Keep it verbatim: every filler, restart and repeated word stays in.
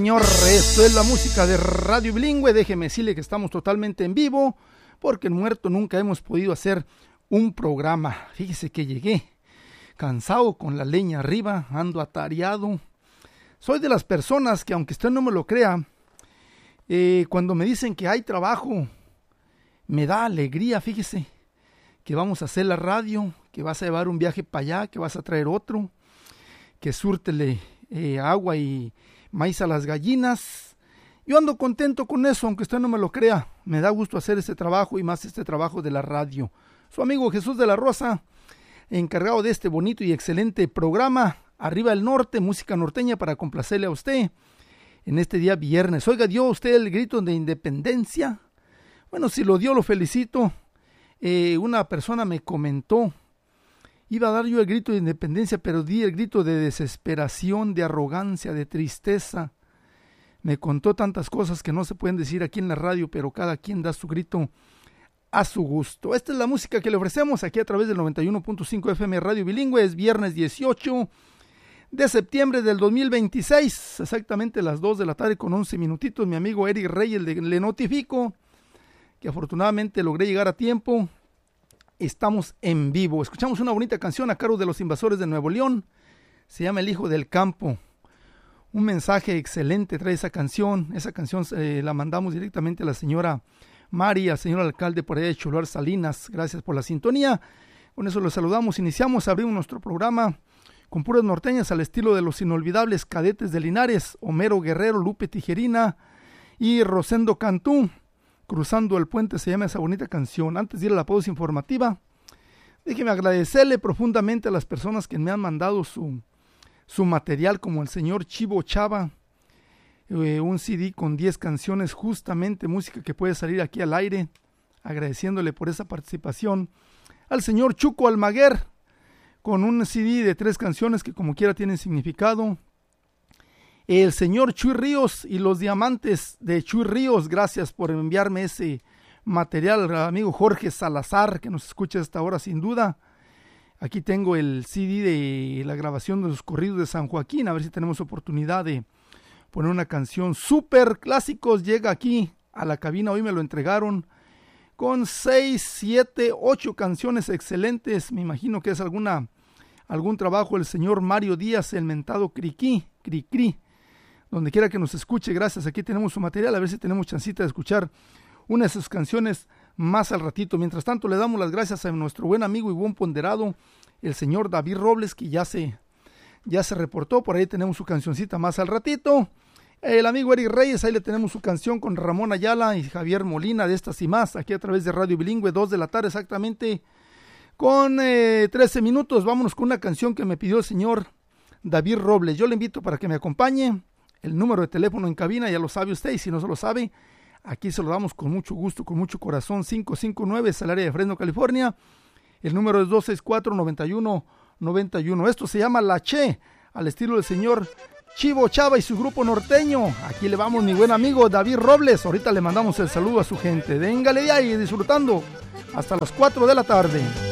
Señor, esto es la música de Radio Bilingüe. Déjeme decirle que estamos totalmente en vivo, porque en Muerto nunca hemos podido hacer un programa. Fíjese que llegué cansado, con la leña arriba, ando atareado. Soy de las personas que, aunque usted no me lo crea, eh, cuando me dicen que hay trabajo, me da alegría. Fíjese que vamos a hacer la radio, que vas a llevar un viaje para allá, que vas a traer otro, que súrtele eh, agua y maíz a las gallinas. Yo ando contento con eso, aunque usted no me lo crea. Me da gusto hacer este trabajo, y más este trabajo de la radio. Su amigo Jesús de la Rosa, encargado de este bonito y excelente programa, Arriba el Norte, música norteña para complacerle a usted en este día viernes. Oiga, ¿dio usted el grito de independencia? Bueno, si lo dio, lo felicito. Eh, una persona me comentó, iba a dar yo el grito de independencia, pero di el grito de desesperación, de arrogancia, de tristeza. Me contó tantas cosas que no se pueden decir aquí en la radio, pero cada quien da su grito a su gusto. Esta es la música que le ofrecemos aquí a través del noventa y uno punto cinco F M Radio Bilingüe. Es viernes dieciocho de septiembre del dos mil veintiséis, exactamente las dos de la tarde con once minutitos. Mi amigo Eric Reyes le, le notifico que afortunadamente logré llegar a tiempo. Estamos en vivo. Escuchamos una bonita canción a cargo de los Invasores de Nuevo León. Se llama El Hijo del Campo. Un mensaje excelente trae esa canción. Esa canción eh, la mandamos directamente a la señora Mari, al señor alcalde por allá de Choluar Salinas. Gracias por la sintonía. Con eso los saludamos. Iniciamos, abrimos nuestro programa con puras norteñas al estilo de los inolvidables Cadetes de Linares, Homero Guerrero, Lupe Tijerina y Rosendo Cantú. Cruzando el puente se llama esa bonita canción. Antes de ir a la pausa informativa, déjeme agradecerle profundamente a las personas que me han mandado su, su material, como el señor Chivo Chava, eh, un C D con diez canciones, justamente música que puede salir aquí al aire, agradeciéndole por esa participación. Al señor Chuco Almaguer, con un C D de tres canciones que como quiera tienen significado. El señor Chuy Ríos y los diamantes de Chuy Ríos, gracias por enviarme ese material. Al amigo Jorge Salazar, que nos escucha a esta hora sin duda. Aquí tengo el C D de la grabación de los corridos de San Joaquín, a ver si tenemos oportunidad de poner una canción. Super clásicos llega aquí a la cabina, hoy me lo entregaron con seis, siete, ocho canciones excelentes. Me imagino que es alguna algún trabajo del señor Mario Díaz, el mentado Criqui, Cricri. Donde quiera que nos escuche, gracias. Aquí tenemos su material, a ver si tenemos chancita de escuchar una de sus canciones más al ratito. Mientras tanto, le damos las gracias a nuestro buen amigo y buen ponderado, el señor David Robles, que ya se, ya se reportó. Por ahí tenemos su cancioncita más al ratito. El amigo Eric Reyes, ahí le tenemos su canción con Ramón Ayala y Javier Molina, de estas y más, aquí a través de Radio Bilingüe, dos de la tarde exactamente, con eh, trece minutos. Vámonos con una canción que me pidió el señor David Robles. Yo le invito para que me acompañe. El número de teléfono en cabina ya lo sabe usted, y si no se lo sabe, aquí se lo damos con mucho gusto, con mucho corazón. Cinco cinco nueve es el área de Fresno, California. El número es dos seis cuatro, nueve uno nueve uno. Esto se llama La Che, al estilo del señor Chivo Chava y su grupo norteño. Aquí le vamos, mi buen amigo David Robles. Ahorita le mandamos el saludo a su gente. Véngale de ahí disfrutando hasta las cuatro de la tarde.